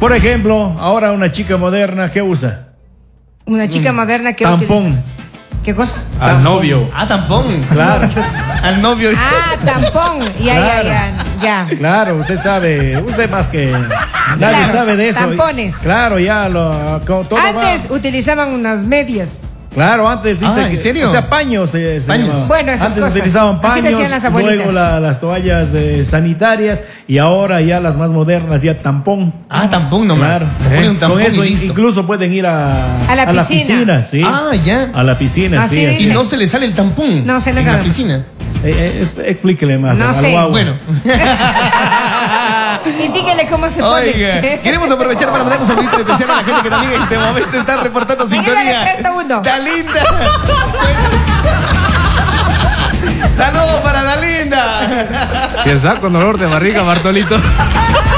Por ejemplo, ahora una chica moderna, ¿qué usa? Una chica moderna que tampón. utiliza. ¿Qué cosa? Al novio. Ah, tampón. Claro. Al novio. Ah, tampón. Ya. Claro, usted sabe, usted más que nadie Claro, sabe de eso. tampones. Claro, ya todo Antes va. utilizaban unas medias. Claro, antes dice ¿en serio? O sea, paños. Se Paños. llamaba. Bueno, esas antes cosas. utilizaban Así paños, decían las abuelitas. luego las toallas sanitarias y ahora ya las más modernas, ya tampón. Ah, tampón nomás. Claro. Le ponen un tampón Con eso y listo. incluso pueden ir a la piscina. sí. Ah, ya. A la piscina, Así sí. dice. Y no se le sale el tampón. No se le en sale. la piscina. Explíquele más. No al sé. guagua. Bueno. Indíquele cómo se pone. Oiga, queremos aprovechar para mandar un saludo especial a la gente que también en este momento está reportando Mañana le sintonía. presta uno. Dalinda. Saludos para Dalinda. Si está con dolor de barriga, Bartolito.